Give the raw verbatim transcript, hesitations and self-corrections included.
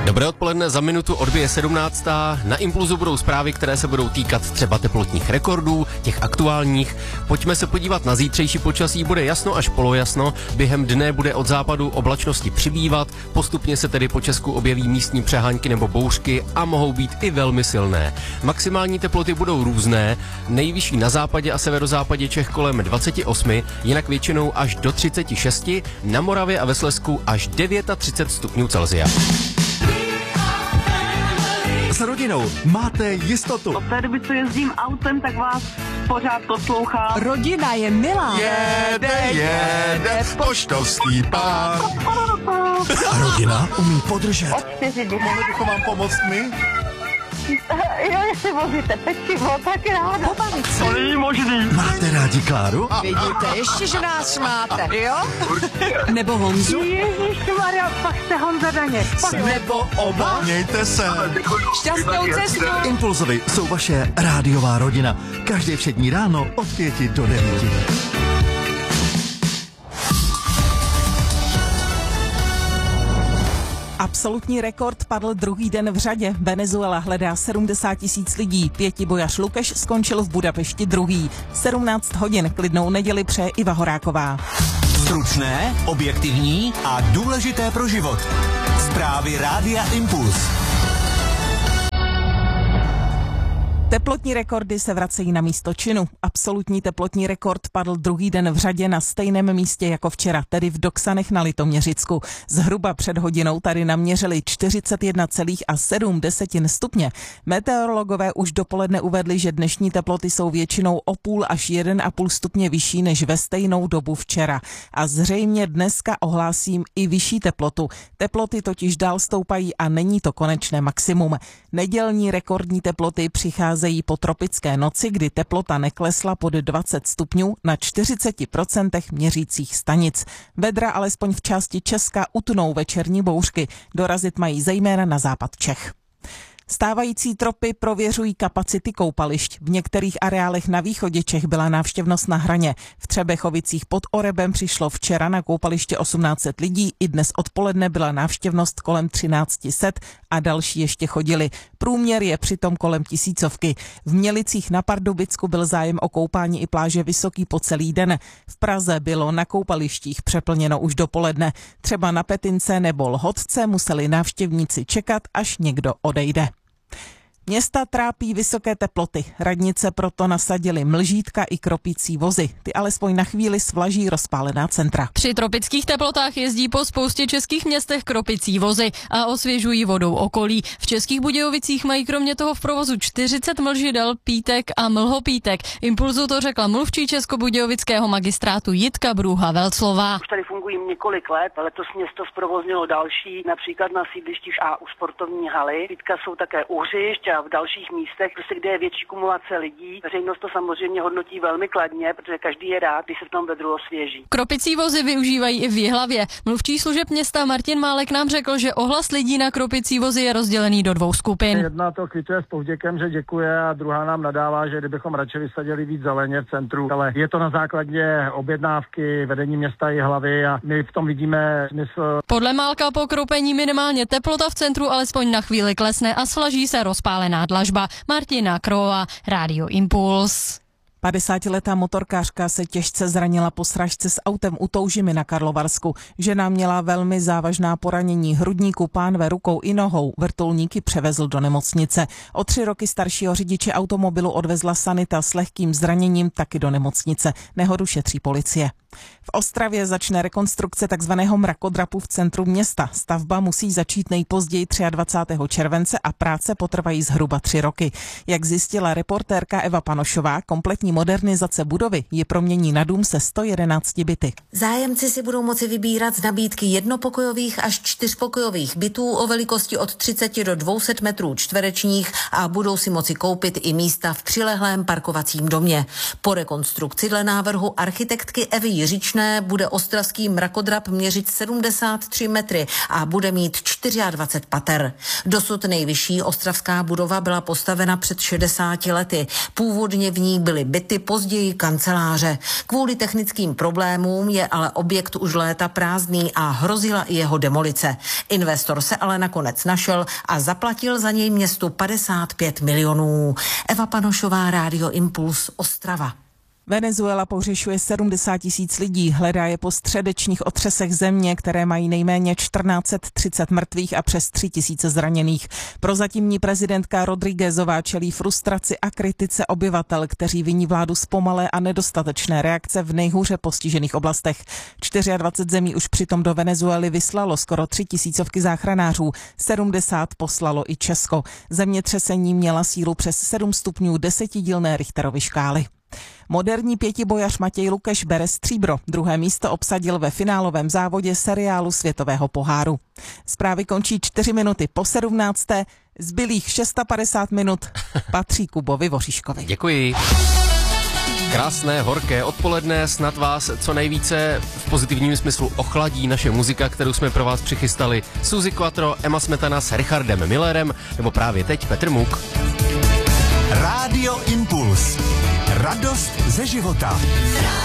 Dobré odpoledne, za minutu o dvě sedmnáctá. Na Impulzu budou zprávy, které se budou týkat třeba teplotních rekordů, těch aktuálních. Pojďme se podívat na zítřejší počasí, bude jasno až polojasno. Během dne bude od západu oblačnosti přibývat, postupně se tedy po Česku objeví místní přehánky nebo bouřky a mohou být i velmi silné. Maximální teploty budou různé, nejvyšší na západě a severozápadě Čech kolem dvacet osm, jinak většinou až do třicet šest, na Moravě a ve Slezsku až třicet devět stupňů Celsia. S rodinou máte jistotu. Od té doby, co jezdím autem, tak vás pořád poslouchám. Rodina je milá. Jede, jede, poštovský pán. A rodina umí podržet. Od čtyři dny. Mohli bychom vám pomoct my? Jo, jestli vozíte pečivo, tak ráda. Pobavit se. To není možný. Máte rádi Kláru? Vidíte, ještě, že nás máte, jo? Nebo Honzu? Ježišmarja, pak jste Honza Daně. Nebo oba? Mějte se. Šťastnou cestu. Impulzovi jsou vaše rádiová rodina. Každé všední ráno od pěti do devíti. Absolutní rekord padl druhý den v řadě. Venezuela hledá sedmdesát tisíc lidí. Pětibojař Lukeš skončil v Budapešti druhý. sedmnáct hodin klidnou neděli přeje Iva Horáková. Stručné, objektivní a důležité pro život. Zprávy Rádia Impuls. Teplotní rekordy se vracejí na místo činu. Absolutní teplotní rekord padl druhý den v řadě na stejném místě jako včera, tedy v Doksanech na Litoměřicku. Zhruba před hodinou tady naměřili čtyřicet jedna celá sedm stupně. Meteorologové už dopoledne uvedli, že dnešní teploty jsou většinou o půl až jeden a půl stupně vyšší než ve stejnou dobu včera. A zřejmě dneska ohlásím i vyšší teplotu. Teploty totiž dál stoupají a není to konečné maximum. Nedělní rekordní teploty přicházejí po tropické noci, kdy teplota neklesla pod dvacet stupňů na čtyřicet procent měřících stanic. Vedra alespoň v části Česka utnou večerní bouřky. Dorazit mají zejména na západ Čech. Stávající tropy prověřují kapacity koupališť. V některých areálech na východě Čech byla návštěvnost na hraně. V Třebechovicích pod Orebem přišlo včera na koupaliště osmnáct set lidí, i dnes odpoledne byla návštěvnost kolem třináct set a další ještě chodili. Průměr je přitom kolem tisícovky. V Mělicích na Pardubicku byl zájem o koupání i pláže vysoký po celý den. V Praze bylo na koupalištích přeplněno už dopoledne. Třeba na Petince nebo Lhotce museli návštěvníci čekat, až někdo odejde. Města trápí vysoké teploty. Radnice proto nasadily mlžítka i kropící vozy. Ty alespoň na chvíli svlaží rozpálená centra. Při tropických teplotách jezdí po spoustě českých městech kropicí vozy a osvěžují vodou okolí. V Českých Budějovicích mají kromě toho v provozu čtyřicet mlžidel, pítek a mlhopítek. Impulzu to řekla mluvčí českobudějovického magistrátu Jitka Brůha-Velclová. Už tady fungují několik let, letos město zprovoznilo další, například na sídlišti a u sportovní haly. Teďka jsou také u hřišť a v dalších místech, prostě kde je větší kumulace lidí. Veřejnost to samozřejmě hodnotí velmi kladně, protože každý je rád, když se v tom vedru osvěží. Kropicí vozy využívají i v Jihlavě. Mluvčí služeb města Martin Málek nám řekl, že ohlas lidí na kropicí vozy je rozdělený do dvou skupin. Jedna to kvituje s povděkem, že děkuje, a druhá nám nadává, že kdybychom radši vysadili víc zeleně v centru. Ale je to na základě objednávky vedení města Jihlavy a my v tom vidíme smysl. Podle Málka po kropení minimálně teplota v centru alespoň na chvíli klesne a svlaží se rozpálená dlažba. Martina Krova, Rádio Impuls. padesátiletá motorkářka se těžce zranila po srážce s autem u Toužimy na Karlovarsku. Žena měla velmi závažná poranění hrudníku, pánve, rukou i nohou. Vrtulníky převezl do nemocnice. O tři roky staršího řidiče automobilu odvezla sanita s lehkým zraněním taky do nemocnice. Nehodu šetří policie. V Ostravě začne rekonstrukce takzvaného mrakodrapu v centru města. Stavba musí začít nejpozději dvacátého třetího července a práce potrvají zhruba tři roky. Jak zjistila reportérka Eva Panošová, kompletní modernizace budovy je promění na dům se sto jedenácti byty. Zájemci si budou moci vybírat z nabídky jednopokojových až čtyřpokojových bytů o velikosti od třicet do dvou set metrů čtverečních a budou si moci koupit i místa v přilehlém parkovacím domě. Po rekonstrukci dle návrhu architektky Evy Jiřičné bude ostravský mrakodrap měřit sedmdesát tři metry a bude mít dvacet čtyři pater. Dosud nejvyšší ostravská budova byla postavena před šedesáti lety. Původně v ní byly byty byty, později kanceláře. Kvůli technickým problémům je ale objekt už léta prázdný a hrozila i jeho demolice. Investor se ale nakonec našel a zaplatil za něj městu padesát pět milionů. Eva Panošová, Rádio Impuls, Ostrava. Venezuela pohřešuje sedmdesát tisíc lidí, hledá je po středečních otřesech země, které mají nejméně čtrnáct set třicet mrtvých a přes tři tisíce zraněných. Prozatímní prezidentka Rodríguezová čelí frustraci a kritice obyvatel, kteří viní vládu z pomalé a nedostatečné reakce v nejhůře postižených oblastech. dvacet čtyři zemí už přitom do Venezuely vyslalo skoro tři tisícovky záchranářů, sedmdesát poslalo i Česko. Zemětřesení měla sílu přes sedm stupňů desetidílné Richterovy škály. Moderní pětibojař Matěj Lukeš bere stříbro. Druhé místo obsadil ve finálovém závodě seriálu Světového poháru. Zprávy končí čtyři minuty po sedmnácté. Zbylých padesát šest minut patří Kubovi Voříškovi. Děkuji. Krásné, horké odpoledne, snad vás co nejvíce v pozitivním smyslu ochladí naše muzika, kterou jsme pro vás přichystali. Suzy Quattro, Emma Smetana s Richardem Millerem, nebo právě teď Petr Muk. Rádio Impuls. Radost ze života.